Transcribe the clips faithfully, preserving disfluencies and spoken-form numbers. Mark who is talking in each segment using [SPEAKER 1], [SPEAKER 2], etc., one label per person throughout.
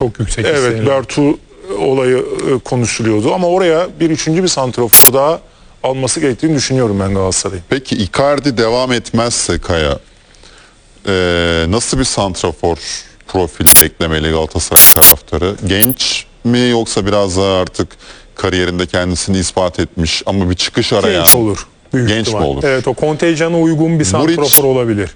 [SPEAKER 1] çok yüksek.
[SPEAKER 2] Evet,
[SPEAKER 1] istenilen.
[SPEAKER 2] Bertu olayı e, konuşuluyordu ama oraya bir üçüncü bir santrafor daha alması gerektiğini düşünüyorum ben Galatasaray'ın.
[SPEAKER 3] Peki Icardi devam etmezse Kaya e, nasıl bir santrafor profili beklemeli Galatasaray taraftarı? Genç mi yoksa biraz daha artık kariyerinde kendisini ispat etmiş ama bir çıkış arayan?
[SPEAKER 1] Genç olur. Büyük
[SPEAKER 3] Genç
[SPEAKER 1] ihtimal.
[SPEAKER 3] mi olur?
[SPEAKER 1] Evet, o kontenjana uygun bir santrafor
[SPEAKER 3] Muriç-
[SPEAKER 1] olabilir.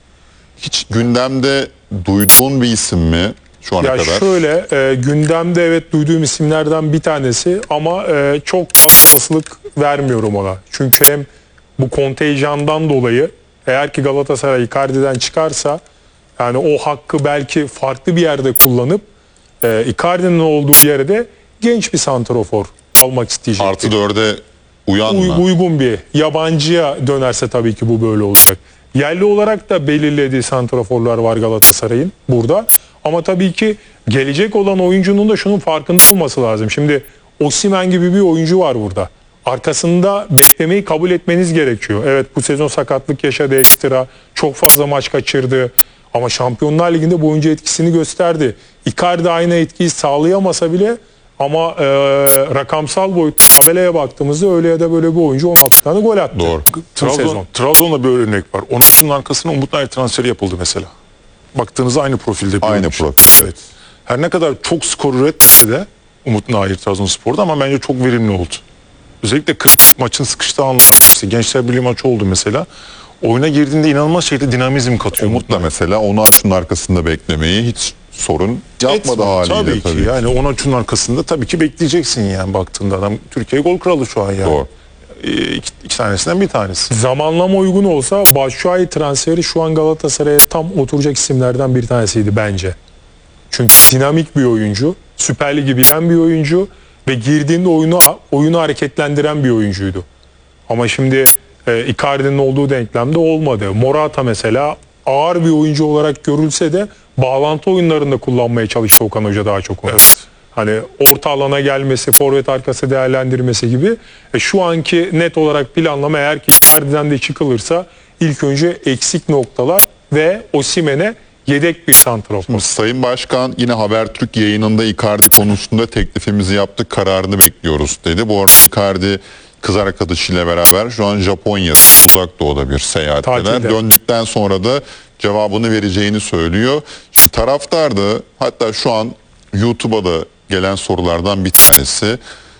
[SPEAKER 3] Hiç gündemde duyduğun bir isim mi şu ana
[SPEAKER 1] Ya
[SPEAKER 3] kadar?
[SPEAKER 1] şöyle e, gündemde evet duyduğum isimlerden bir tanesi ama e, çok da olasılık vermiyorum ona. Çünkü hem bu kontenjandan dolayı eğer ki Galatasaray Icardi'den çıkarsa yani o hakkı belki farklı bir yerde kullanıp e, Icardi'nin olduğu yere de genç bir santrafor almak isteyecek.
[SPEAKER 3] Artı dörde uyan
[SPEAKER 1] Uy-
[SPEAKER 3] mı?
[SPEAKER 1] uygun bir yabancıya dönerse tabii ki bu böyle olacak. Yerli olarak da belirlediği santraforlar var Galatasaray'ın burada. Ama tabii ki gelecek olan oyuncunun da şunun farkında olması lazım. Şimdi Osimhen gibi bir oyuncu var burada. Arkasında beklemeyi kabul etmeniz gerekiyor. Evet, bu sezon sakatlık yaşadı ekstra. Çok fazla maç kaçırdı. Ama Şampiyonlar Ligi'nde bu oyuncu etkisini gösterdi. Icardi aynı etkiyi sağlayamasa bile ama e, rakamsal boyutta tabelaya baktığımızda öyle ya da böyle bir oyuncu on altı tane gol attı.
[SPEAKER 3] Doğru.
[SPEAKER 1] Bu
[SPEAKER 2] Trabzon,
[SPEAKER 1] sezon.
[SPEAKER 2] Trabzon'da bir örnek var. Onun arkasına Umut Nayır transferi yapıldı mesela. Baktığınızda aynı profilde bir
[SPEAKER 3] Aynı
[SPEAKER 2] oyuncu.
[SPEAKER 3] profil.
[SPEAKER 2] Evet. Her ne kadar çok skor üretmese de Umut Nayır Trabzonspor'da ama bence çok verimli oldu. Özellikle kritik maçın sıkıştığı anlarda işte Gençler Birliği maçı oldu mesela. Oyuna girdiğinde inanılmaz şekilde dinamizm katıyor.
[SPEAKER 3] Umut da mesela onu açının arkasında beklemeyi hiç sorun yapmadı
[SPEAKER 2] Etme,
[SPEAKER 3] haliyle
[SPEAKER 2] tabii
[SPEAKER 3] tabii.
[SPEAKER 2] ki. Yani ona şunun arkasında tabii ki bekleyeceksin yani baktığında adam Türkiye gol kralı şu an yani.
[SPEAKER 3] Doğru.
[SPEAKER 2] Ee, iki, iki tanesinden bir tanesi.
[SPEAKER 1] Zamanlama uygun olsa Batshuayi transferi şu an Galatasaray'a tam oturacak isimlerden bir tanesiydi bence. Çünkü dinamik bir oyuncu, Süper Lig'i bilen bir oyuncu ve girdiğinde oyunu oyunu hareketlendiren bir oyuncuydu. Ama şimdi e, Icardi'nin olduğu denklemde olmadı. Morata mesela ağır bir oyuncu olarak görülse de bağlantı oyunlarında kullanmaya çalıştı Okan Hoca daha çok onu.
[SPEAKER 2] Evet.
[SPEAKER 1] Hani orta alana gelmesi, forvet arkası değerlendirmesi gibi. E, şu anki net olarak planlama eğer ki Icardi'den de çıkılırsa ilk önce eksik noktalar ve Osimhen'e yedek bir santrafor.
[SPEAKER 3] Sayın Başkan yine Habertürk yayınında Icardi konusunda teklifimizi yaptık, kararını bekliyoruz dedi. Bu arada Icardi kız arkadaşıyla beraber şu an Japonya'da, uzak doğuda bir seyahatteler.
[SPEAKER 1] Tatilde.
[SPEAKER 3] Döndükten sonra da cevabını vereceğini söylüyor. Şimdi taraftar da, hatta şu an YouTube'a da gelen sorulardan bir tanesi,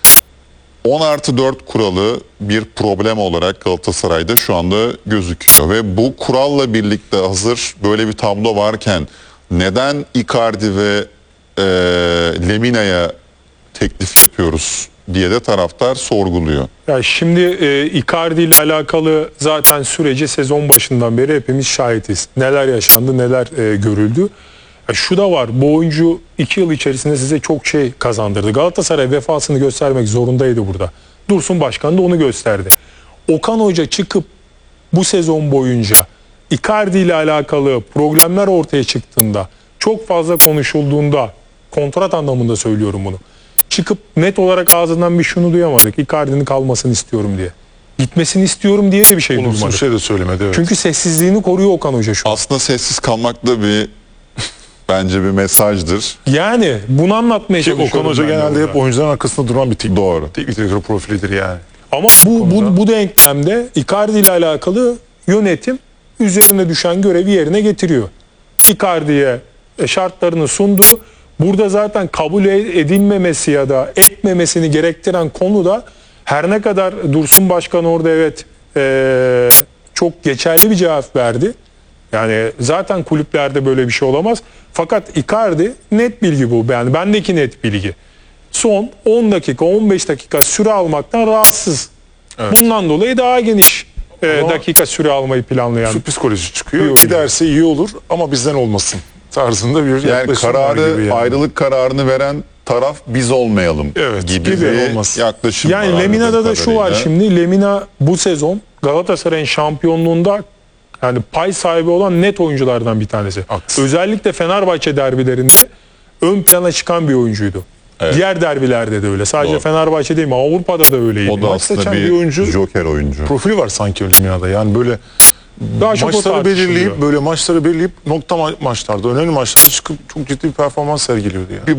[SPEAKER 3] on artı dört kuralı bir problem olarak Galatasaray'da şu anda gözüküyor. Ve bu kuralla birlikte hazır böyle bir tablo varken neden Icardi ve e, Lemina'ya teklif yapıyoruz diye de taraftar sorguluyor.
[SPEAKER 1] Ya şimdi e, Icardi ile alakalı zaten süreci sezon başından beri hepimiz şahitiz. Neler yaşandı, neler e, görüldü. Ya şu da var, bu oyuncu iki yıl içerisinde size çok şey kazandırdı. Galatasaray vefasını göstermek zorundaydı burada. Dursun Başkan da onu gösterdi. Okan Hoca çıkıp bu sezon boyunca Icardi ile alakalı problemler ortaya çıktığında, çok fazla konuşulduğunda, kontrat anlamında söylüyorum bunu, çıkıp net olarak ağzından bir şunu duyamadık: Icardi'nin kalmasını istiyorum diye. Gitmesini istiyorum diye de bir şey
[SPEAKER 2] Olumsuz bir
[SPEAKER 1] duymadık.
[SPEAKER 2] şey de söylemedi. Evet.
[SPEAKER 1] Çünkü sessizliğini koruyor Okan Hoca şu an.
[SPEAKER 3] Aslında sessiz kalmak da bir bence bir mesajdır.
[SPEAKER 1] Yani bunu anlatmaya
[SPEAKER 2] Ki
[SPEAKER 1] çalışıyorum.
[SPEAKER 2] Okan Hoca
[SPEAKER 1] ben de
[SPEAKER 2] genelde
[SPEAKER 1] orada.
[SPEAKER 2] hep oyuncuların arkasında duran bir tip.
[SPEAKER 3] Doğru.
[SPEAKER 2] Teknik direktör profilidir yani.
[SPEAKER 1] Ama bu, bu, bu denklemde Icardi ile alakalı yönetim üzerine düşen görevi yerine getiriyor. Icardi'ye şartlarını sundu. Burada zaten kabul edilmemesi ya da etmemesini gerektiren konu da, her ne kadar Dursun Başkan orada evet ee, çok geçerli bir cevap verdi. Yani zaten kulüplerde böyle bir şey olamaz. Fakat Icardi, net bilgi bu. Yani bendeki net bilgi, son on dakika on beş dakika süre almaktan rahatsız.
[SPEAKER 2] Evet.
[SPEAKER 1] Bundan dolayı daha geniş e,
[SPEAKER 2] Ama
[SPEAKER 1] dakika süre almayı planlayan.
[SPEAKER 2] Su psikoloji
[SPEAKER 1] Bir
[SPEAKER 2] çıkıyor.
[SPEAKER 1] oyuncu.
[SPEAKER 2] Giderse iyi olur ama bizden olmasın tarzında bir
[SPEAKER 3] Yani
[SPEAKER 2] yaklaşım var
[SPEAKER 3] kararı,
[SPEAKER 2] gibi yani.
[SPEAKER 3] ayrılık kararını veren taraf biz olmayalım
[SPEAKER 2] Evet,
[SPEAKER 3] gibi,
[SPEAKER 2] gibi
[SPEAKER 3] bir
[SPEAKER 2] olmasın.
[SPEAKER 3] yaklaşım
[SPEAKER 1] Yani
[SPEAKER 3] var.
[SPEAKER 1] Lemina'da da şu var
[SPEAKER 3] kadarıyla.
[SPEAKER 1] şimdi. Lemina bu sezon Galatasaray'ın şampiyonluğunda yani pay sahibi olan net oyunculardan bir tanesi.
[SPEAKER 2] Haklısın.
[SPEAKER 1] Özellikle Fenerbahçe derbilerinde ön plana çıkan bir oyuncuydu.
[SPEAKER 3] Evet.
[SPEAKER 1] Diğer derbilerde de öyle. Sadece
[SPEAKER 3] Doğru.
[SPEAKER 1] Fenerbahçe değil mi? Avrupa'da da öyleydi.
[SPEAKER 3] O da
[SPEAKER 2] Maç
[SPEAKER 3] aslında
[SPEAKER 2] seçen
[SPEAKER 3] bir,
[SPEAKER 2] bir oyuncu-
[SPEAKER 3] joker oyuncu.
[SPEAKER 2] Profili var sanki öyle Lemina'da. Yani böyle
[SPEAKER 1] Daha çok o
[SPEAKER 2] maçları
[SPEAKER 1] tartışılıyor.
[SPEAKER 2] belirleyip böyle maçları belirleyip nokta ma- maçlarda, önemli maçlarda çıkıp çok ciddi bir performans sergiliyordu yani.